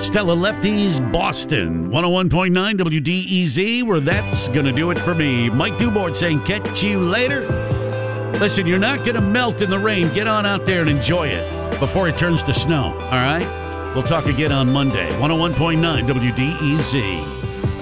Stella Lefty's Boston, 101.9 WDEZ, where that's going to do it for me. Mike Dubord saying, catch you later. Listen, you're not going to melt in the rain. Get on out there and enjoy it before it turns to snow, all right? We'll talk again on Monday, 101.9 WDEZ.